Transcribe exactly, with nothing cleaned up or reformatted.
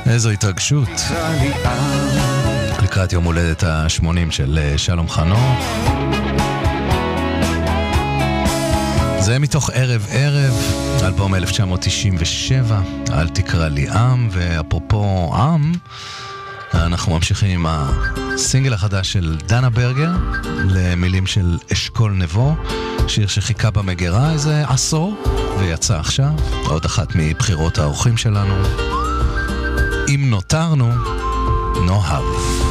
איזו התרגשות לקראת יום הולדת ה-שמונים של שלום חנוך. זה מתוך ערב ערב, אלבום אלף תשע מאות תשעים ושבע, אל תקרא לי עם. ואפרופו עם, אנחנו ממשיכים עם הסינגל החדש של דנה ברגר, למילים של אשכול נבו, שיר שחיכה במגירה איזה עשור ויצא עכשיו, עוד אחת מבחירות האורחים שלנו. אם נותרנו, נאהב.